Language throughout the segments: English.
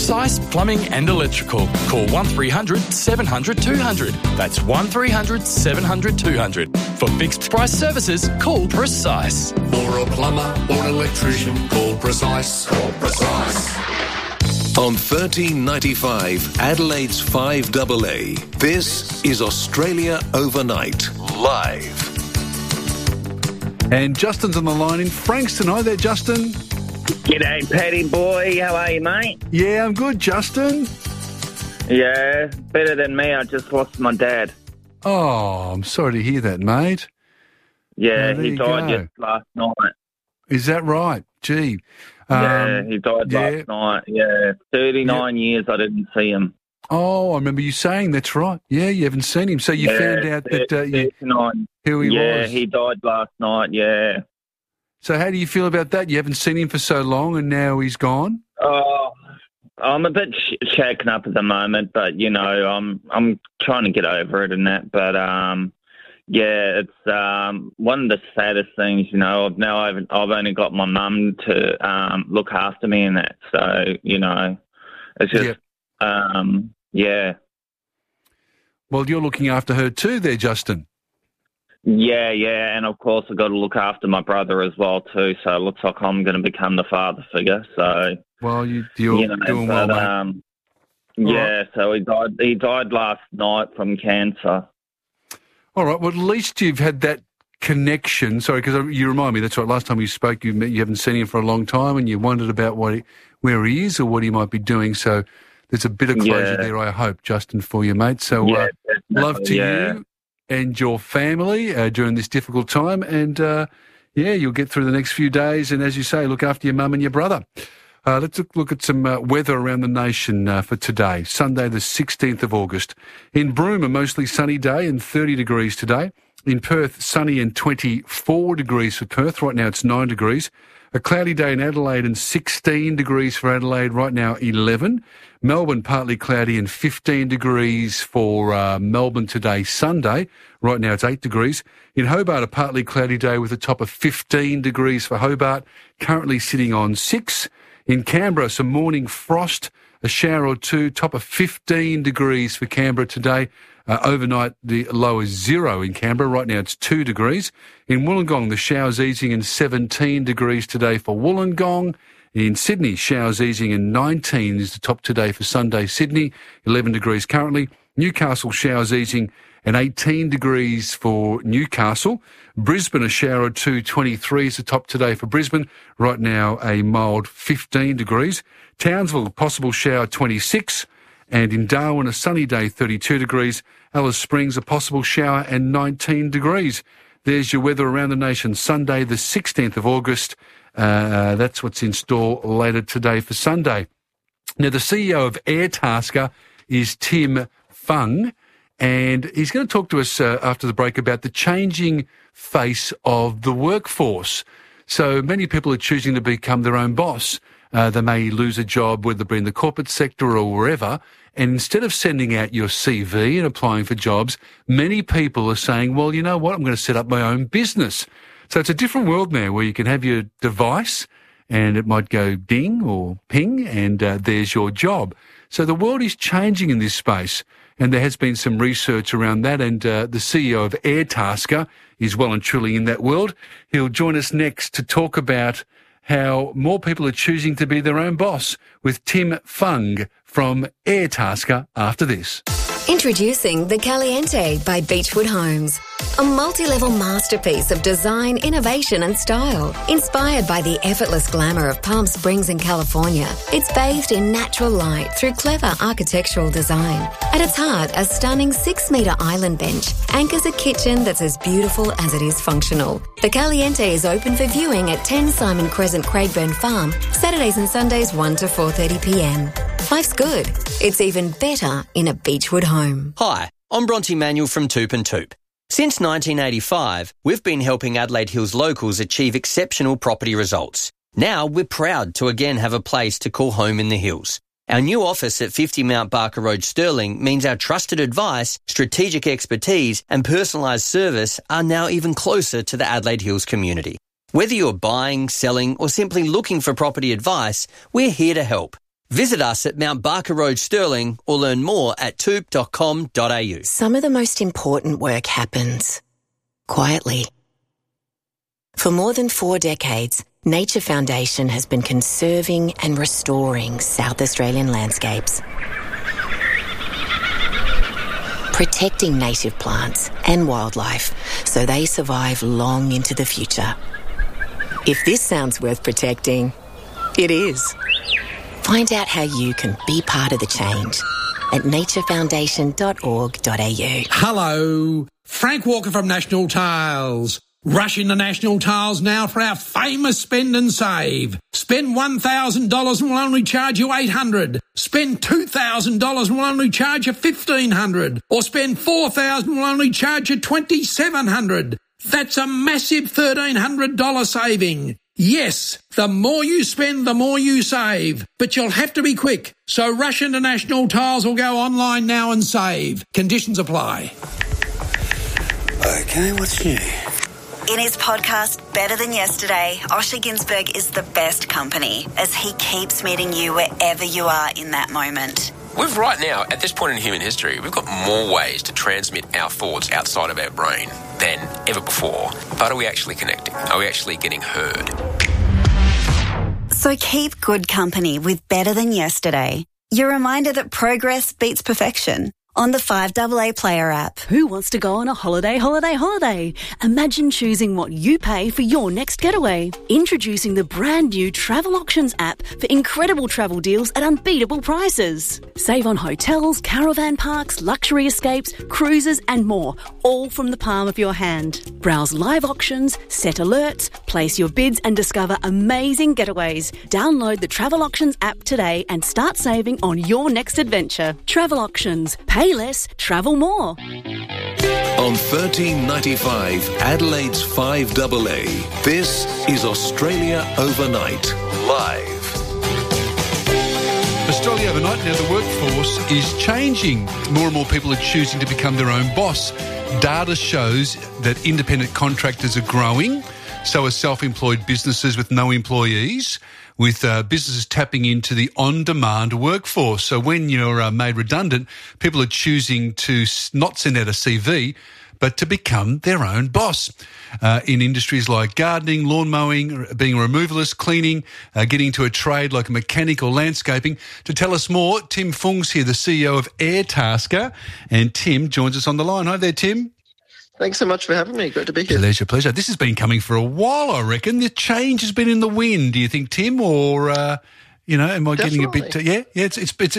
Precise Plumbing and Electrical. Call 1300 700 200. That's 1300 700 200. For fixed price services, call Precise. For a plumber or an electrician, call Precise. Call Precise. On 1395 Adelaide's 5AA, this is Australia Overnight, live. And Justin's on the line in Frankston. Hi there, Justin. G'day, Paddy boy. How are you, mate? Yeah, I'm good, Justin. Yeah, better than me. I just lost my dad. Oh, I'm sorry to hear that, mate. Yeah, he died just last night. Is that right? Gee. Yeah, he died last night. Yeah, 39 years I didn't see him. Oh, I remember you saying that's right. Yeah, you haven't seen him. So you found out that who he was. Yeah, he died last night, yeah. So how do you feel about that? You haven't seen him for so long and now he's gone? Oh, I'm a bit shaken up at the moment, but, you know, I'm trying to get over it and that. But, yeah, it's one of the saddest things, you know. I've only got my mum to look after me and that. So, you know, it's just, yeah. Well, you're looking after her too there, Justin. Yeah, and of course I've got to look after my brother as well too, so it looks like I'm going to become the father figure, so... Well, you're doing well, mate. Yeah, so he died last night from cancer. All right, well, at least you've had that connection. Sorry, because you remind me, that's right, last time we spoke, you haven't seen him for a long time and you wondered about where he is or what he might be doing, so there's a bit of closure there, I hope, Justin, for you, mate. So love to you and your family during this difficult time. And, you'll get through the next few days. And as you say, look after your mum and your brother. Let's look at some weather around the nation for today, Sunday the 16th of August. In Broome, a mostly sunny day and 30 degrees today. In Perth, sunny and 24 degrees for Perth. Right now it's 9 degrees. A cloudy day in Adelaide and 16 degrees for Adelaide. Right now 11. Melbourne, partly cloudy and 15 degrees for Melbourne today, Sunday. Right now it's 8 degrees. In Hobart, a partly cloudy day with a top of 15 degrees for Hobart. Currently sitting on 6. In Canberra, some morning frost, a shower or two, top of 15 degrees for Canberra today. Overnight, the low is 0 in Canberra. Right now it's 2 degrees. In Wollongong, the showers easing and 17 degrees today for Wollongong. In Sydney, showers easing and 19 is the top today for Sunday, Sydney. 11 degrees currently. Newcastle, showers easing and 18 degrees for Newcastle. Brisbane, a shower or two, 23 is the top today for Brisbane. Right now, a mild 15 degrees. Townsville, possible shower, 26. And in Darwin, a sunny day, 32 degrees. Alice Springs, a possible shower and 19 degrees. There's your weather around the nation. Sunday, the 16th of August. That's what's in store later today for Sunday. Now, the CEO of Airtasker is Tim Fung, and he's going to talk to us after the break about the changing face of the workforce. So many people are choosing to become their own boss. They may lose a job, whether it be in the corporate sector or wherever, and instead of sending out your CV and applying for jobs, many people are saying, well, you know what, I'm going to set up my own business. So it's a different world now where you can have your device and it might go ding or ping and there's your job. So the world is changing in this space, and there has been some research around that, and the CEO of Airtasker is well and truly in that world. He'll join us next to talk about how more people are choosing to be their own boss with Tim Fung from Airtasker after this. Introducing the Caliente by Beechwood Homes. A multi-level masterpiece of design, innovation and style. Inspired by the effortless glamour of Palm Springs in California, it's bathed in natural light through clever architectural design. At its heart, a stunning 6-metre island bench anchors a kitchen that's as beautiful as it is functional. The Caliente is open for viewing at 10 Simon Crescent, Craigburn Farm, Saturdays and Sundays 1 to 4:30pm. Life's good. It's even better in a Beechwood home. Hi, I'm Bronte Manuel from Toop and Toop. Since 1985, we've been helping Adelaide Hills locals achieve exceptional property results. Now we're proud to again have a place to call home in the hills. Our new office at 50 Mount Barker Road, Stirling, means our trusted advice, strategic expertise and personalised service are now even closer to the Adelaide Hills community. Whether you're buying, selling or simply looking for property advice, we're here to help. Visit us at Mount Barker Road, Stirling, or learn more at toop.com.au. Some of the most important work happens quietly. For more than 4 decades, Nature Foundation has been conserving and restoring South Australian landscapes, protecting native plants and wildlife so they survive long into the future. If this sounds worth protecting, it is. Find out how you can be part of the change at naturefoundation.org.au. Hello, Frank Walker from National Tiles. Rush into National Tiles now for our famous spend and save. Spend $1,000 and we'll only charge you $800. Spend $2,000 and we'll only charge you $1,500. Or spend $4,000 and we'll only charge you $2,700. That's a massive $1,300 saving. Yes, the more you spend, the more you save. But you'll have to be quick. So rush into National Tiles or go online now and save. Conditions apply. Okay, what's new? In his podcast, Better Than Yesterday, Osher Günsberg is the best company as he keeps meeting you wherever you are in that moment. We've right now, at this point in human history, we've got more ways to transmit our thoughts outside of our brain than ever before. But are we actually connecting? Are we actually getting heard? So keep good company with Better Than Yesterday. Your reminder that progress beats perfection. On the 5AA Player app. Who wants to go on a holiday? Imagine choosing what you pay for your next getaway. Introducing the brand new Travel Auctions app for incredible travel deals at unbeatable prices. Save on hotels, caravan parks, luxury escapes, cruises and more, all from the palm of your hand. Browse live auctions, set alerts, place your bids and discover amazing getaways. Download the Travel Auctions app today and start saving on your next adventure. Travel Auctions. Pay less, travel more. On 1395 Adelaide's 5AA, this is Australia Overnight, live. Australia Overnight, now the workforce is changing. More and more people are choosing to become their own boss. Data shows that independent contractors are growing, so are self-employed businesses with no employees, with businesses tapping into the on-demand workforce. So when you're made redundant, people are choosing to not send out a CV, but to become their own boss. In industries like gardening, lawn mowing, being a removalist, cleaning, getting into a trade like a mechanic or landscaping. To tell us more, Tim Fung's here, the CEO of Airtasker, and Tim joins us on the line. Hi there, Tim. Thanks so much for having me. Great to be here. Pleasure. This has been coming for a while, I reckon. The change has been in the wind, do you think, Tim? Or, am I getting a bit... Yeah, it's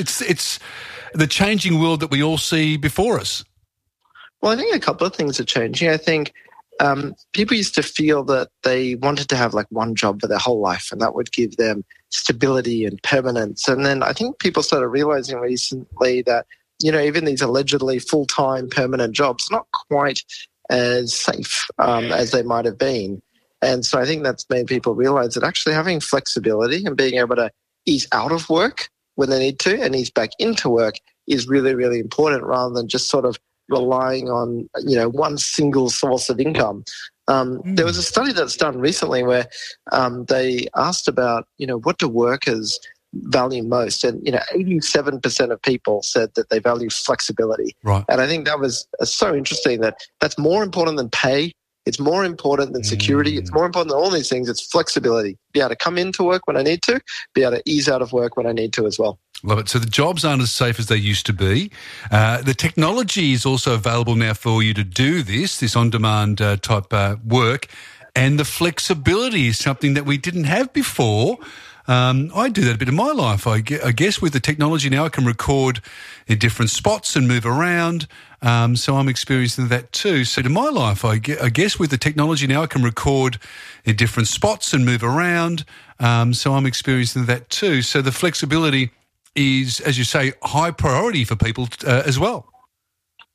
the changing world that we all see before us. Well, I think a couple of things are changing. I think people used to feel that they wanted to have like one job for their whole life and that would give them stability and permanence. And then I think people started realizing recently that, even these allegedly full-time permanent jobs are not quite as safe as they might have been. And so I think that's made people realize that actually having flexibility and being able to ease out of work when they need to and ease back into work is really, really important rather than just sort of relying on, one single source of income. There was a study that's done recently where they asked about, what do workers value most? And, 87% of people said that they value flexibility. Right. And I think that was so interesting that that's more important than pay. It's more important than security. It's more important than all these things. It's flexibility. Be able to come into work when I need to, be able to ease out of work when I need to as well. Love it. So the jobs aren't as safe as they used to be. The technology is also available now for you to do this on-demand type work. And the flexibility is something that we didn't have before. I do that a bit in my life. I guess with the technology now, I can record in different spots and move around. So I'm experiencing that too. So in my life, I guess with the technology now, I can record in different spots and move around. So I'm experiencing that too. So the flexibility is, as you say, high priority for people as well.